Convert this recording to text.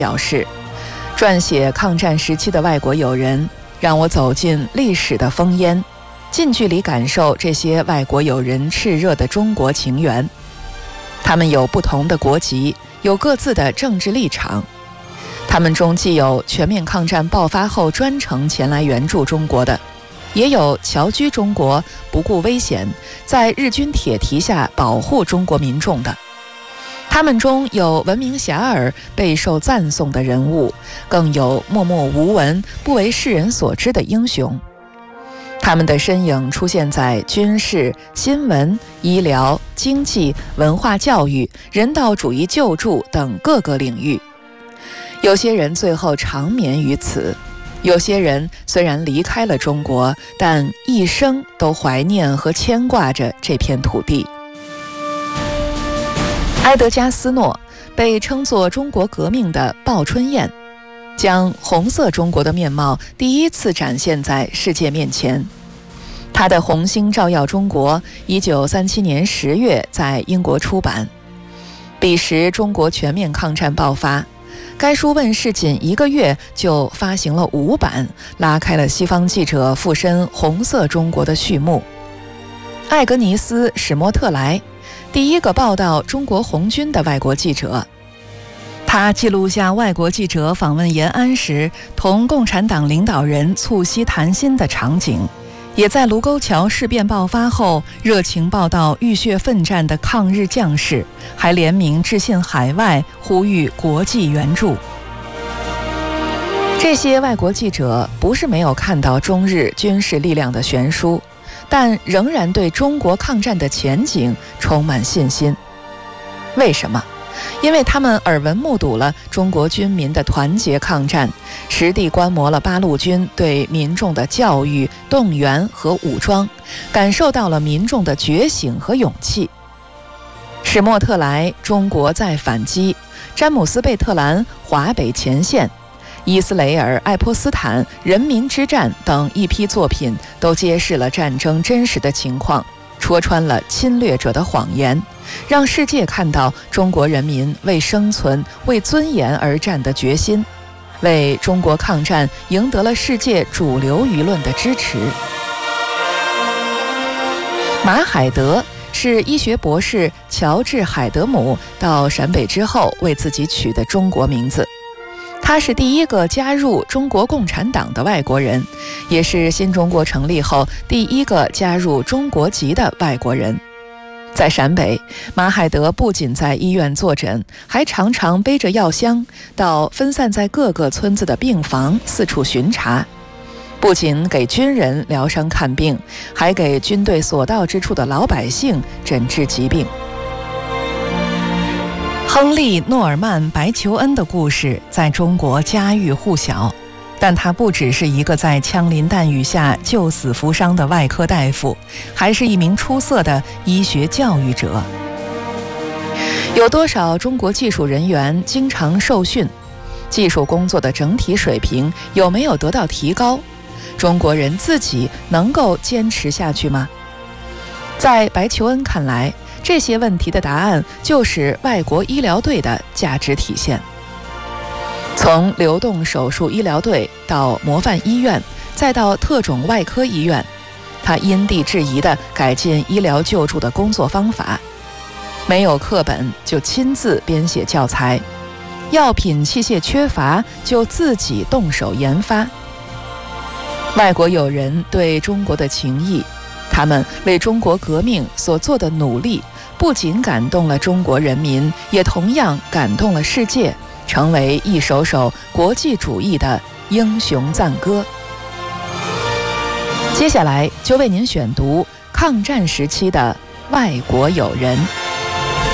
表示，撰写抗战时期的外国友人，让我走进历史的烽烟，近距离感受这些外国友人炽热的中国情缘。他们有不同的国籍，有各自的政治立场。他们中既有全面抗战爆发后专程前来援助中国的，也有侨居中国不顾危险，在日军铁蹄下保护中国民众的。他们中有闻名遐迩、备受赞颂的人物，更有默默无闻、不为世人所知的英雄。他们的身影出现在军事、新闻、医疗、经济、文化教育、人道主义救助等各个领域。有些人最后长眠于此，有些人虽然离开了中国，但一生都怀念和牵挂着这片土地。埃德加·斯诺被称作中国革命的鲍春燕，将红色中国的面貌第一次展现在世界面前。他的《红星照耀中国》1937年10月在英国出版。彼时中国全面抗战爆发，该书问世仅1个月就发行了5版，拉开了西方记者附身红色中国的序幕。艾格尼斯·史莫特莱，第一个报道中国红军的外国记者，他记录下外国记者访问延安时同共产党领导人促膝谈心的场景，也在卢沟桥事变爆发后热情报道浴血奋战的抗日将士，还联名致信海外，呼吁国际援助。这些外国记者不是没有看到中日军事力量的悬殊，但仍然对中国抗战的前景充满信心。为什么？因为他们耳闻目睹了中国军民的团结抗战，实地观摩了八路军对民众的教育、动员和武装，感受到了民众的觉醒和勇气。史莫特莱中国在反击，詹姆斯·贝特兰华北前线，伊斯雷尔·爱泼斯坦人民之战等一批作品都揭示了战争真实的情况，戳穿了侵略者的谎言，让世界看到中国人民为生存、为尊严而战的决心，为中国抗战赢得了世界主流舆论的支持。马海德是医学博士乔治·海德姆到陕北之后为自己取的中国名字。他是第一个加入中国共产党的外国人，也是新中国成立后第一个加入中国籍的外国人。在陕北，马海德不仅在医院坐诊，还常常背着药箱到分散在各个村子的病房四处巡查，不仅给军人疗伤看病，还给军队所到之处的老百姓诊治疾病。亨利·诺尔曼·白求恩的故事在中国家喻户晓，但他不只是一个在枪林弹雨下救死扶伤的外科大夫，还是一名出色的医学教育者。有多少中国技术人员经常受训？技术工作的整体水平有没有得到提高？中国人自己能够坚持下去吗？在白求恩看来，这些问题的答案就是外国医疗队的价值体现。从流动手术医疗队到模范医院，再到特种外科医院，他因地制宜地改进医疗救助的工作方法，没有课本就亲自编写教材，药品器械缺乏就自己动手研发。外国友人对中国的情谊，他们为中国革命所做的努力，不仅感动了中国人民，也同样感动了世界，成为一首首国际主义的英雄赞歌。接下来就为您选读抗战时期的外国友人。